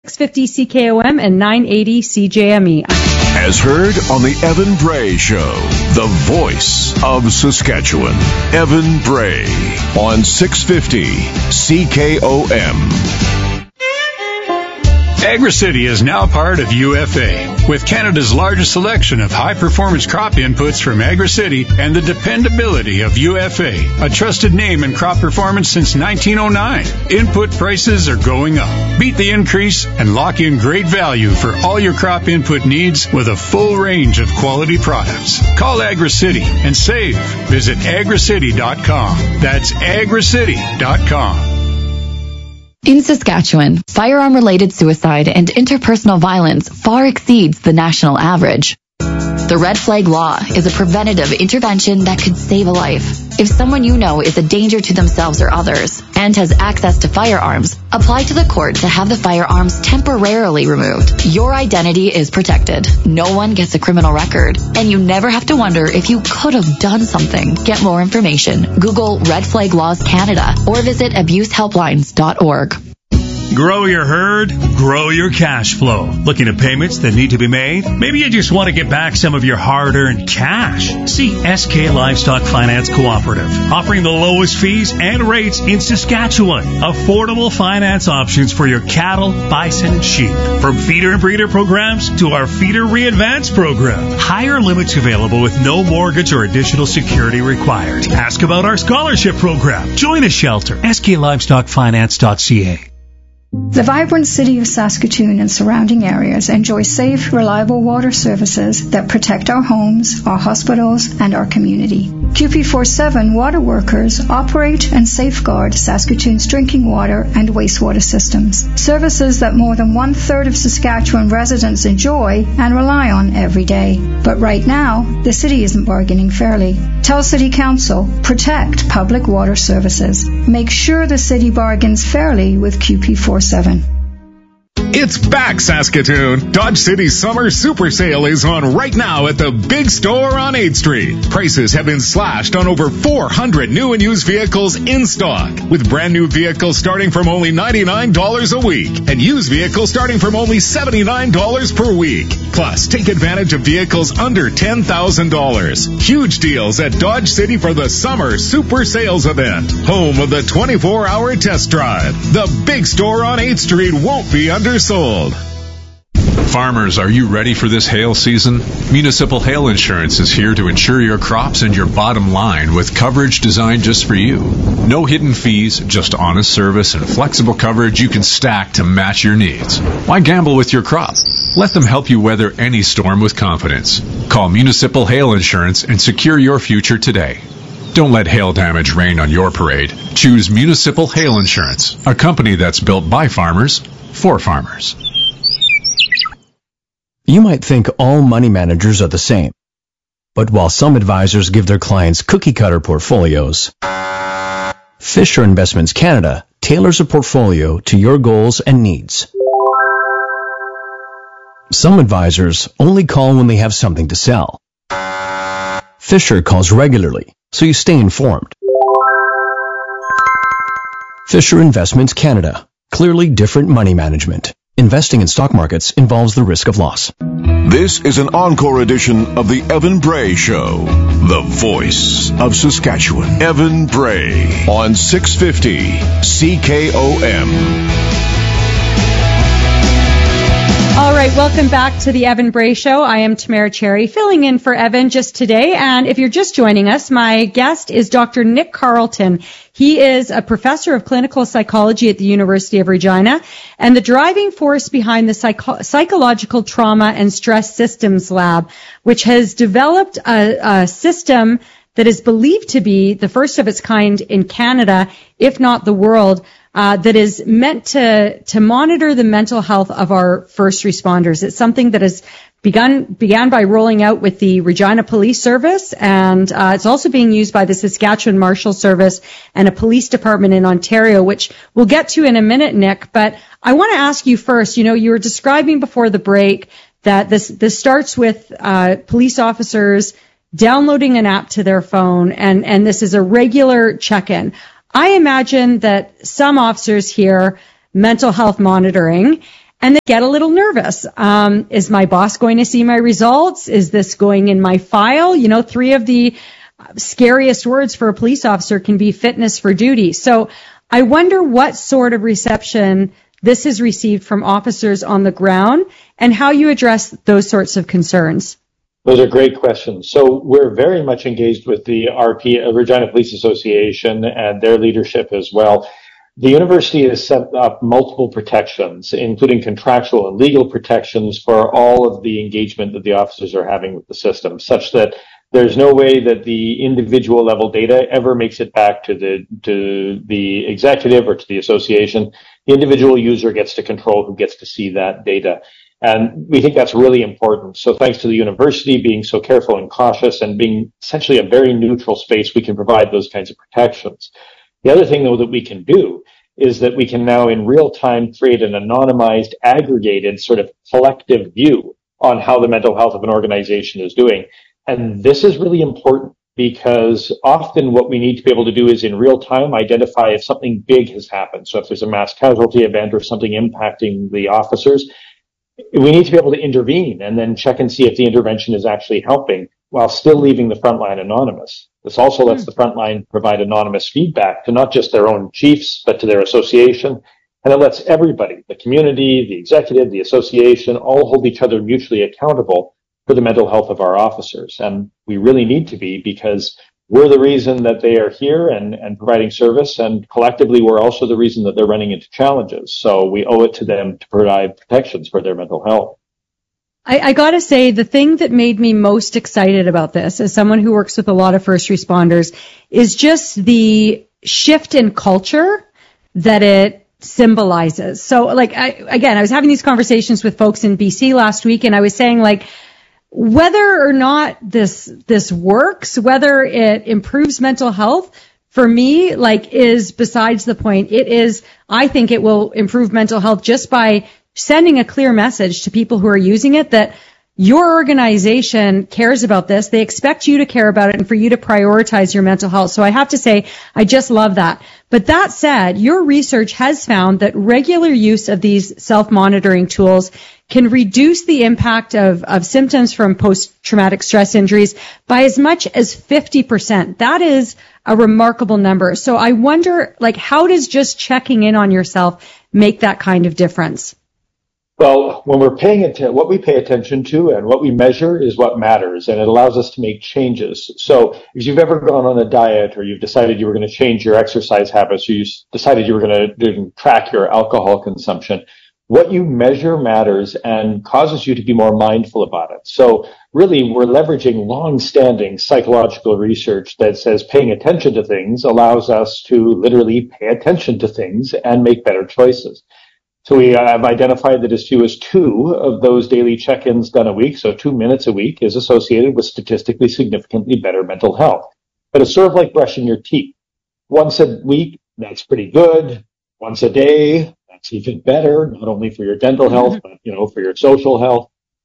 650 CKOM and 980 CJME. As heard on the Evan Bray Show, the voice of Saskatchewan. Evan Bray on 650 CKOM. AgriCity is now part of UFA, with Canada's largest selection of high-performance crop inputs from AgriCity and the dependability of UFA, a trusted name in crop performance since 1909. Input prices are going up. Beat the increase and lock in great value for all your crop input needs with a full range of quality products. Call AgriCity and save. Visit agricity.com. That's agricity.com. In Saskatchewan, firearm-related suicide and interpersonal violence far exceeds the national average. The Red Flag Law is a preventative intervention that could save a life. If someone you know is a danger to themselves or others and has access to firearms, apply to the court to have the firearms temporarily removed. Your identity is protected. No one gets a criminal record, and you never have to wonder if you could have done something. Get more information. Google Red Flag Laws Canada or visit abusehelplines.org. Grow your herd, grow your cash flow. Looking at payments that need to be made? Maybe you just want to get back some of your hard-earned cash. See SK Livestock Finance Cooperative, offering the lowest fees and rates in Saskatchewan. Affordable finance options for your cattle, bison, and sheep. From feeder and breeder programs to our feeder re-advance program. Higher limits available with no mortgage or additional security required. Ask about our scholarship program. Join a shelter. SKLivestockFinance.ca. The vibrant city of Saskatoon and surrounding areas enjoy safe, reliable water services that protect our homes, our hospitals, and our community. QP47 water workers operate and safeguard Saskatoon's drinking water and wastewater systems, services that more than one-third of Saskatchewan residents enjoy and rely on every day. But right now, the city isn't bargaining fairly. Tell City Council, protect public water services. Make sure the city bargains fairly with QP47. It's back, Saskatoon. Dodge City's summer super sale is on right now at the big store on 8th Street. Prices have been slashed on over 400 new and used vehicles in stock, with brand new vehicles starting from only $99 a week and used vehicles starting from only $79 per week. Plus, take advantage of vehicles under $10,000. Huge deals at Dodge City for the summer super sales event, home of the 24-hour test drive. The big store on 8th Street won't be undersold. Farmers, are you ready for this hail season? Municipal Hail Insurance is here to insure your crops and your bottom line with coverage designed just for you. No hidden fees, just honest service and flexible coverage you can stack to match your needs. Why gamble with your crop? Let them help you weather any storm with confidence. Call Municipal Hail Insurance and secure your future today. Don't let hail damage rain on your parade. Choose Municipal Hail Insurance, a company that's built by farmers for farmers. You might think all money managers are the same. But while some advisors give their clients cookie-cutter portfolios, Fisher Investments Canada tailors a portfolio to your goals and needs. Some advisors only call when they have something to sell. Fisher calls regularly, so you stay informed. Fisher Investments Canada. Clearly different money management. Investing in stock markets involves the risk of loss. This is an encore edition of the Evan Bray Show, the voice of Saskatchewan. Evan Bray on 650 CKOM. All right, welcome back to the Evan Bray Show. I am Tamara Cherry, filling in for Evan just today. And if you're just joining us, my guest is Dr. Nick Carleton. He is a professor of clinical psychology at the University of Regina and the driving force behind the Psychological Trauma and Stress Systems Lab, which has developed a system that is believed to be the first of its kind in Canada, if not the world, that is meant to monitor the mental health of our first responders. It's something that has began by rolling out with the Regina Police Service, and it's also being used by the Saskatchewan Marshal Service and a police department in Ontario, which we'll get to in a minute, Nick. But I want to ask you first, you were describing before the break that this starts with police officers downloading an app to their phone, and this is a regular check-in. I imagine that some officers hear mental health monitoring and they get a little nervous. Is my boss going to see my results? Is this going in my file? You know, 3 of the scariest words for a police officer can be fitness for duty. So I wonder what sort of reception this has received from officers on the ground and how you address those sorts of concerns. Those are great questions. So we're very much engaged with the Regina Police Association and their leadership as well. The university has set up multiple protections, including contractual and legal protections for all of the engagement that the officers are having with the system, such that there's no way that the individual level data ever makes it back to the executive or to the association. The individual user gets to control who gets to see that data. And we think that's really important. So thanks to the university being so careful and cautious and being essentially a very neutral space, we can provide those kinds of protections. The other thing, though, that we can do is that we can now in real time create an anonymized, aggregated sort of collective view on how the mental health of an organization is doing. And this is really important because often what we need to be able to do is in real time identify if something big has happened. So if there's a mass casualty event or something impacting the officers, we need to be able to intervene and then check and see if the intervention is actually helping while still leaving the front line anonymous. This also lets the front line provide anonymous feedback to not just their own chiefs, but to their association. And it lets everybody, the community, the executive, the association, all hold each other mutually accountable for the mental health of our officers. And we really need to be, because we're the reason that they are here and providing service, and collectively we're also the reason that they're running into challenges. So we owe it to them to provide protections for their mental health. I gotta say, the thing that made me most excited about this, as someone who works with a lot of first responders, is just the shift in culture that it symbolizes. So, like, I was having these conversations with folks in BC last week, and I was saying, like, whether or not this works, whether it improves mental health, for me, like, is besides the point. I think it will improve mental health just by sending a clear message to people who are using it that your organization cares about this. They expect you to care about it and for you to prioritize your mental health. So I have to say, I just love that. But that said, your research has found that regular use of these self-monitoring tools can reduce the impact of symptoms from post-traumatic stress injuries by as much as 50%. That is a remarkable number. So I wonder, like, how does just checking in on yourself make that kind of difference? Well, when we're paying attention, what we pay attention to and what we measure is what matters, and it allows us to make changes. So if you've ever gone on a diet, or you've decided you were going to change your exercise habits, or you decided you were going to track your alcohol consumption, what you measure matters and causes you to be more mindful about it. So really, we're leveraging long-standing psychological research that says paying attention to things allows us to literally pay attention to things and make better choices. So we have identified that as few as 2 of those daily check-ins done a week, so 2 minutes a week, is associated with statistically significantly better mental health. But it's sort of like brushing your teeth. Once a week, that's pretty good. Once a day, that's even better, not only for your dental health, but, for your social health.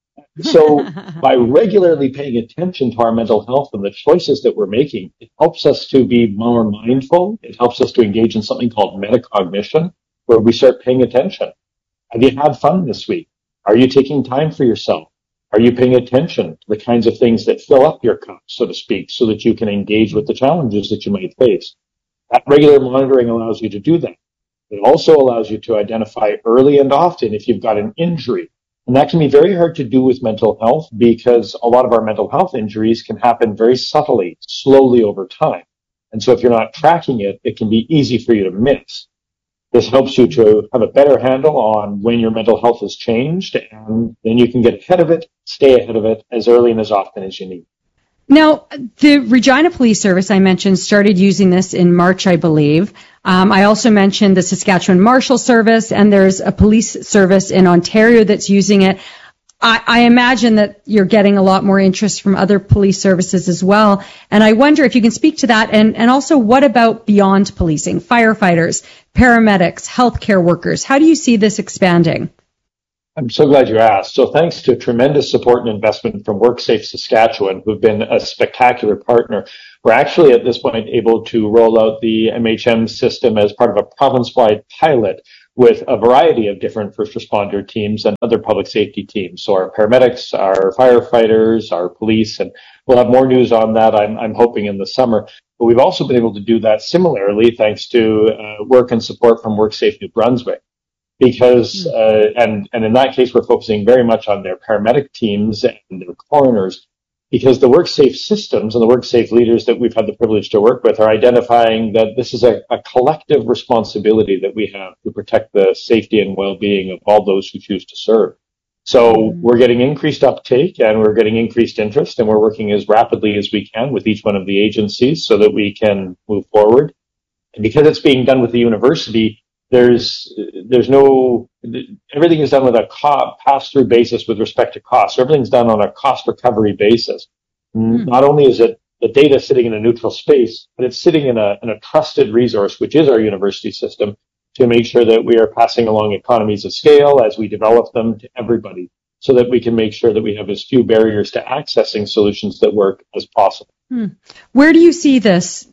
So by regularly paying attention to our mental health and the choices that we're making, it helps us to be more mindful. It helps us to engage in something called metacognition, where we start paying attention. Have you had fun this week? Are you taking time for yourself? Are you paying attention to the kinds of things that fill up your cup, so to speak, so that you can engage with the challenges that you might face? That regular monitoring allows you to do that. It also allows you to identify early and often if you've got an injury. And that can be very hard to do with mental health, because a lot of our mental health injuries can happen very subtly, slowly over time. And so if you're not tracking it, it can be easy for you to miss. This helps you to have a better handle on when your mental health has changed, and then you can get ahead of it, stay ahead of it as early and as often as you need. Now, the Regina Police Service, I mentioned, started using this in March, I believe. I also mentioned the Saskatchewan Marshal Service, and there's a police service in Ontario that's using it. I imagine that you're getting a lot more interest from other police services as well. And I wonder if you can speak to that. And also, what about beyond policing, firefighters, paramedics, healthcare workers? How do you see this expanding? I'm so glad you asked. So thanks to tremendous support and investment from WorkSafe Saskatchewan, who've been a spectacular partner, we're actually at this point able to roll out the MHM system as part of a province-wide pilot, with a variety of different first responder teams and other public safety teams. So our paramedics, our firefighters, our police, and we'll have more news on that, I'm hoping, in the summer. But we've also been able to do that similarly thanks to work and support from WorkSafe New Brunswick. Because, and in that case, we're focusing very much on their paramedic teams and their coroners, because the WorkSafe systems and the WorkSafe leaders that we've had the privilege to work with are identifying that this is a collective responsibility that we have to protect the safety and well-being of all those who choose to serve. So we're getting increased uptake and we're getting increased interest, and we're working as rapidly as we can with each one of the agencies so that we can move forward. And because it's being done with the university, there's no, everything is done with a pass-through basis with respect to cost. So everything's done on a cost recovery basis. Not only is it the data sitting in a neutral space, but it's sitting in a trusted resource, which is our university system, to make sure that we are passing along economies of scale as we develop them to everybody, so that we can make sure that we have as few barriers to accessing solutions that work as possible. Where do you see this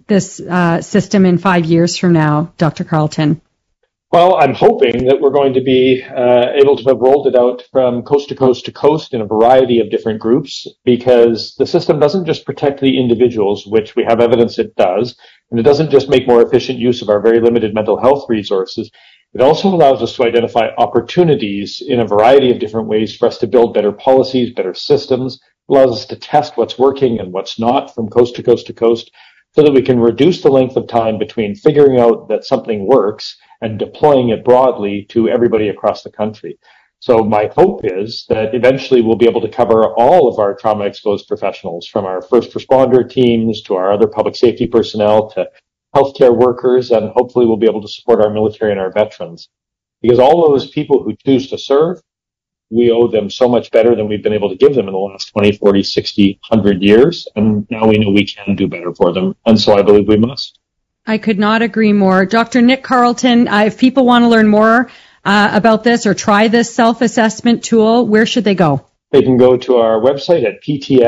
system in 5 years from now, Dr. Carleton? Well, I'm hoping that we're going to be able to have rolled it out from coast to coast to coast in a variety of different groups, because the system doesn't just protect the individuals, which we have evidence it does, and it doesn't just make more efficient use of our very limited mental health resources. It also allows us to identify opportunities in a variety of different ways for us to build better policies, better systems. It allows us to test what's working and what's not from coast to coast to coast, so that we can reduce the length of time between figuring out that something works and deploying it broadly to everybody across the country. So my hope is that eventually we'll be able to cover all of our trauma-exposed professionals, from our first responder teams to our other public safety personnel to healthcare workers, and hopefully we'll be able to support our military and our veterans. Because all those people who choose to serve, we owe them so much better than we've been able to give them in the last 20, 40, 60, 100 years. And now we know we can do better for them. And so I believe we must. I could not agree more. Dr. Nick Carleton, if people want to learn more about this or try this self-assessment tool, where should they go? They can go to our website at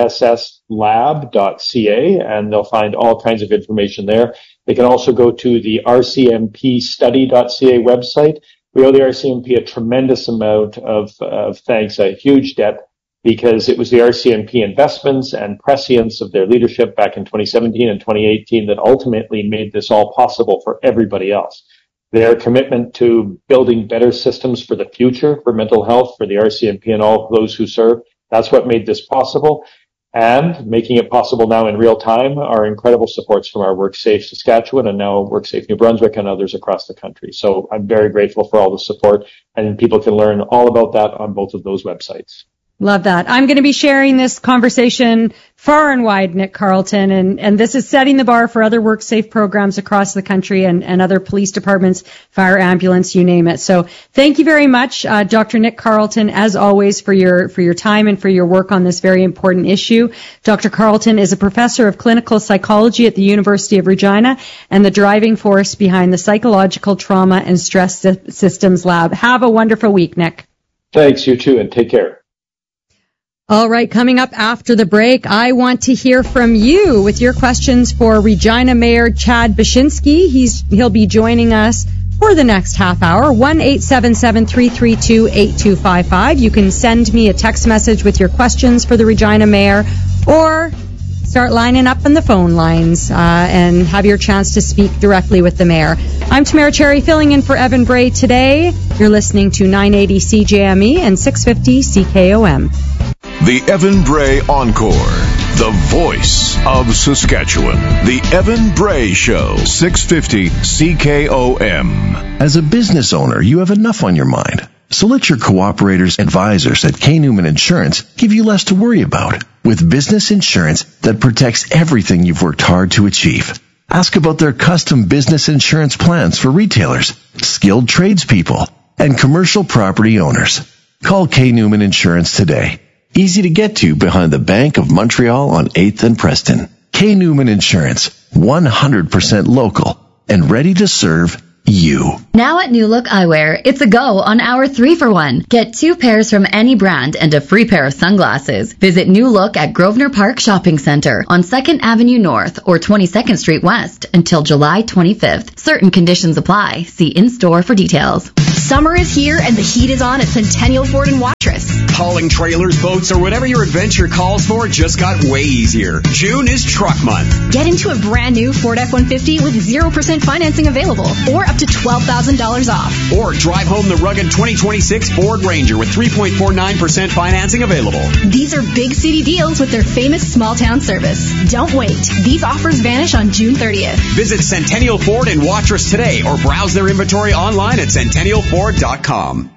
ptsslab.ca, and they'll find all kinds of information there. They can also go to the rcmpstudy.ca website. We owe the RCMP a tremendous amount of thanks, a huge debt, because it was the RCMP investments and prescience of their leadership back in 2017 and 2018 that ultimately made this all possible for everybody else. Their commitment to building better systems for the future, for mental health, for the RCMP and all of those who serve, that's what made this possible. And making it possible now in real time are incredible supports from our WorkSafe Saskatchewan and now WorkSafe New Brunswick and others across the country. So I'm very grateful for all the support, and people can learn all about that on both of those websites. Love that. I'm going to be sharing this conversation far and wide, Nick Carleton, and this is setting the bar for other WorkSafe programs across the country and other police departments, fire, ambulance, you name it. So thank you very much, Dr. Nick Carleton, as always, for your time and for your work on this very important issue. Dr. Carleton is a professor of clinical psychology at the University of Regina and the driving force behind the Psychological Trauma and Stress Systems Lab. Have a wonderful week, Nick. Thanks, you too, and take care. All right, coming up after the break, I want to hear from you with your questions for Regina Mayor Chad Bashinsky. He'll be joining us for the next half hour. 1-877-332-8255. You can send me a text message with your questions for the Regina Mayor, or start lining up on the phone lines and have your chance to speak directly with the mayor. I'm Tamara Cherry, filling in for Evan Bray today. You're listening to 980 CJME and 650 CKOM. The Evan Bray Encore, the voice of Saskatchewan. The Evan Bray Show, 650 CKOM. As a business owner, you have enough on your mind. So let your cooperators advisors at K. Newman Insurance give you less to worry about with business insurance that protects everything you've worked hard to achieve. Ask about their custom business insurance plans for retailers, skilled tradespeople, and commercial property owners. Call K. Newman Insurance today. Easy to get to behind the Bank of Montreal on 8th and Preston. K. Newman Insurance, 100% local and ready to serve you. Now at New Look Eyewear, it's a go on our 3-for-1. Get 2 pairs from any brand and a free pair of sunglasses. Visit New Look at Grosvenor Park Shopping Centre on 2nd Avenue North or 22nd Street West until July 25th. Certain conditions apply. See in-store for details. Summer is here and the heat is on at Centennial Ford and Watrous. Hauling trailers, boats, or whatever your adventure calls for just got way easier. June is truck month. Get into a brand new Ford F-150 with 0% financing available or up to $12,000 off. Or drive home the rugged 2026 Ford Ranger with 3.49% financing available. These are big city deals with their famous small town service. Don't wait. These offers vanish on June 30th. Visit Centennial Ford and Watrous today or browse their inventory online at centennialford.com.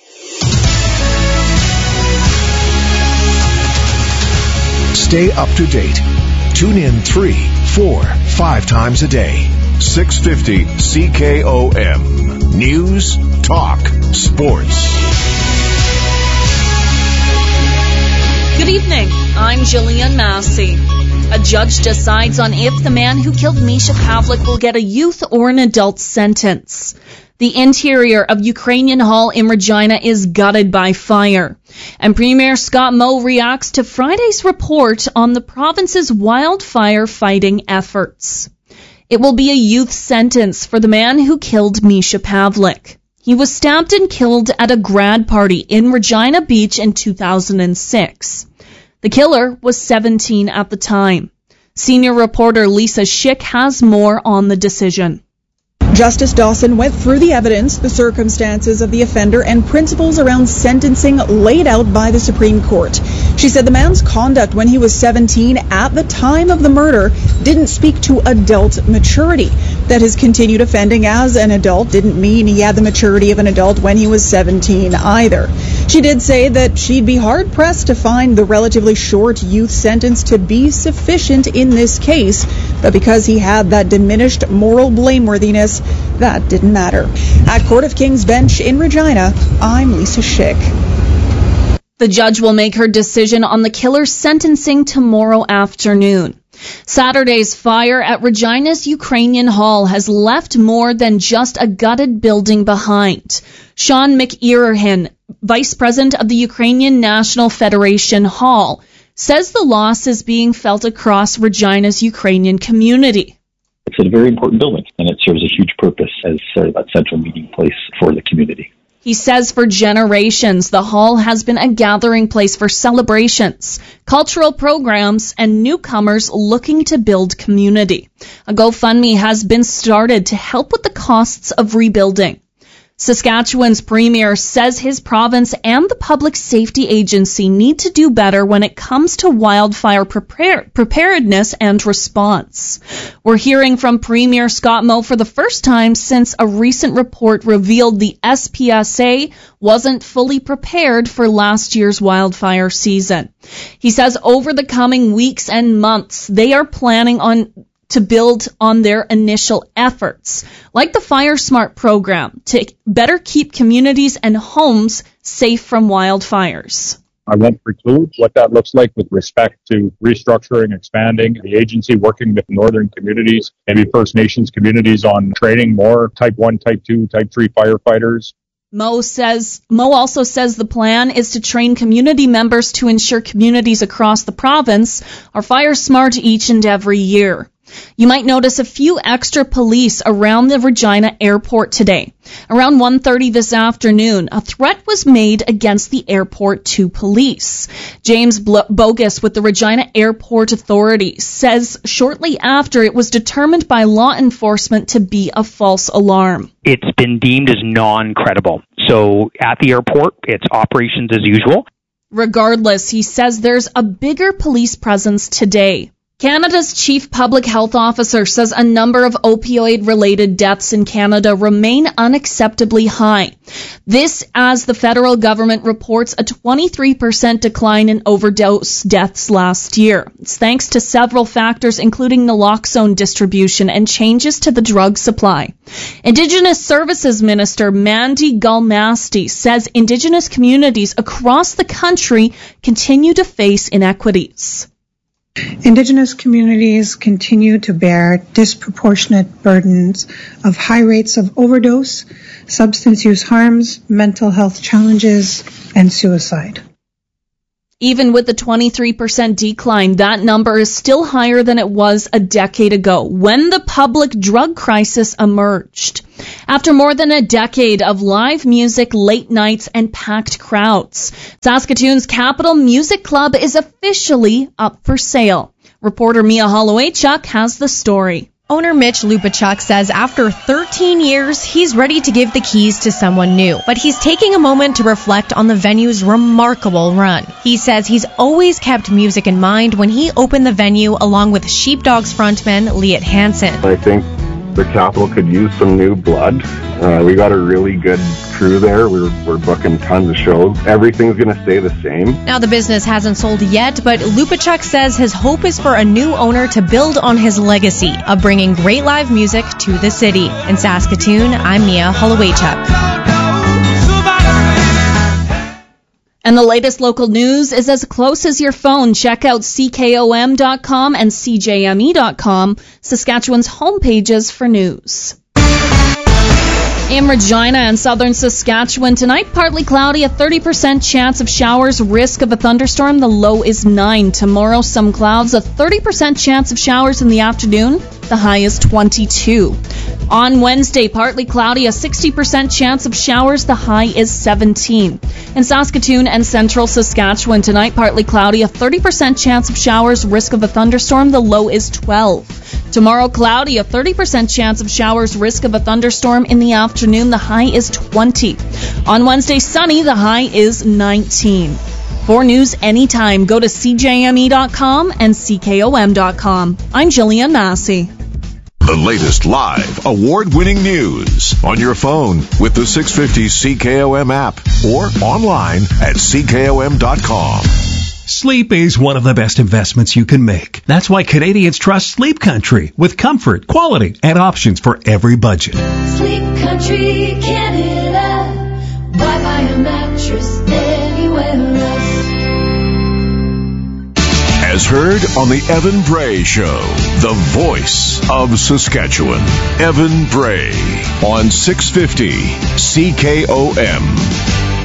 Stay up to date. Tune in 3, 4, 5 times a day. 650 CKOM. News, talk, sports. Good evening. I'm Jillian Massey. A judge decides on if the man who killed Misha Pavlik will get a youth or an adult sentence. The interior of Ukrainian Hall in Regina is gutted by fire. And Premier Scott Moe reacts to Friday's report on the province's wildfire fighting efforts. It will be a youth sentence for the man who killed Misha Pavlik. He was stabbed and killed at a grad party in Regina Beach in 2006. The killer was 17 at the time. Senior reporter Lisa Schick has more on the decision. Justice Dawson went through the evidence, the circumstances of the offender, and principles around sentencing laid out by the Supreme Court. She said the man's conduct when he was 17 at the time of the murder didn't speak to adult maturity. That his continued offending as an adult didn't mean he had the maturity of an adult when he was 17 either. She did say that she'd be hard-pressed to find the relatively short youth sentence to be sufficient in this case, but because he had that diminished moral blameworthiness, that didn't matter. At Court of King's Bench in Regina, I'm Lisa Schick. The judge will make her decision on the killer's sentencing tomorrow afternoon. Saturday's fire at Regina's Ukrainian Hall has left more than just a gutted building behind. Sean McErahan, Vice President of the Ukrainian National Federation Hall, says the loss is being felt across Regina's Ukrainian community. It's a very important building, and it serves a huge purpose as that central meeting place for the community. He says for generations, the hall has been a gathering place for celebrations, cultural programs, and newcomers looking to build community. A GoFundMe has been started to help with the costs of rebuilding. Saskatchewan's premier says his province and the Public Safety Agency need to do better when it comes to wildfire preparedness and response. We're hearing from Premier Scott Moe for the first time since a recent report revealed the SPSA wasn't fully prepared for last year's wildfire season. He says over the coming weeks and months, they are planning to build on their initial efforts, like the Fire Smart program, to better keep communities and homes safe from wildfires. I won't preclude what that looks like with respect to restructuring, expanding the agency, working with northern communities, maybe First Nations communities on training more Type 1, Type 2, Type 3 firefighters. Moe also says the plan is to train community members to ensure communities across the province are fire smart each and every year. You might notice a few extra police around the Regina airport today. Around 1:30 this afternoon, a threat was made against the airport to police. James Bogus with the Regina Airport Authority says shortly after it was determined by law enforcement to be a false alarm. It's been deemed as non-credible. So at the airport, it's operations as usual. Regardless, he says there's a bigger police presence today. Canada's chief public health officer says a number of opioid-related deaths in Canada remain unacceptably high. This as the federal government reports a 23% decline in overdose deaths last year. It's thanks to several factors, including naloxone distribution and changes to the drug supply. Indigenous Services Minister Mandy Galmasti says Indigenous communities across the country continue to face inequities. Indigenous communities continue to bear disproportionate burdens of high rates of overdose, substance use harms, mental health challenges, and suicide. Even with the 23% decline, that number is still higher than it was a decade ago, when the public drug crisis emerged. After more than a decade of live music, late nights, and packed crowds, Saskatoon's Capital Music Club is officially up for sale. Reporter Mia Holloway-Chuck has the story. Owner Mitch Lupachuk says after 13 years, he's ready to give the keys to someone new. But he's taking a moment to reflect on the venue's remarkable run. He says he's always kept music in mind when he opened the venue along with Sheepdogs frontman Liat Hansen. I think the Capital could use some new blood. We got a really good crew there. We're booking tons of shows. Everything's going to stay the same. Now the business hasn't sold yet, but Lupachuk says his hope is for a new owner to build on his legacy of bringing great live music to the city. In Saskatoon, I'm Mia Holloway-Chuck. And the latest local news is as close as your phone. Check out CKOM.com and CJME.com, Saskatchewan's homepages for news. In Regina and southern Saskatchewan tonight, partly cloudy, a 30% chance of showers, risk of a thunderstorm. The low is 9. Tomorrow, some clouds, a 30% chance of showers in the afternoon. The high is 22. On Wednesday, partly cloudy, a 60% chance of showers. The high is 17. In Saskatoon and central Saskatchewan tonight, partly cloudy, a 30% chance of showers, risk of a thunderstorm. The low is 12. Tomorrow, cloudy, a 30% chance of showers, risk of a thunderstorm in the afternoon. The high is 20. On Wednesday, sunny. The high is 19. For news anytime, go to CJME.com and CKOM.com. I'm Jillian Massey. The latest live, award-winning news on your phone with the 650 CKOM app or online at CKOM.com. Sleep is one of the best investments you can make. That's why Canadians trust Sleep Country with comfort, quality, and options for every budget. Sleep Country Canada. Why buy a mattress anywhere else? As heard on the Evan Bray Show, the voice of Saskatchewan. Evan Bray on 650 CKOM.